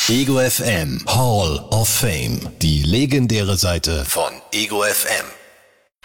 Ego FM Hall of Fame. Die legendäre Seite von Ego FM.